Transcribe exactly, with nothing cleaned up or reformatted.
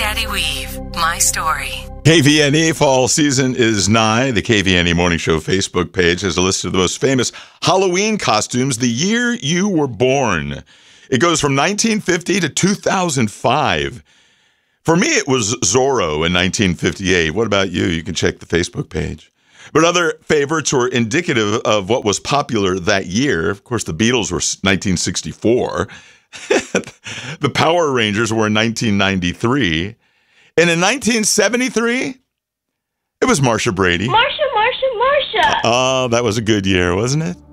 Daddy Weave, my story. K V N E fall season is nigh. The K V N E Morning Show Facebook page has a list of the most famous Halloween costumes the year you were born. It goes from nineteen fifty to two thousand five. For me, it was Zorro in nineteen fifty-eight. What about you? You can check the Facebook page. But other favorites were indicative of what was popular that year. Of course, the Beatles were nineteen sixty-four. The Power Rangers were in nineteen ninety-three. And in nineteen seventy-three, it was Marsha Brady. Marsha, Marsha, Marsha. Oh, that was a good year, wasn't it?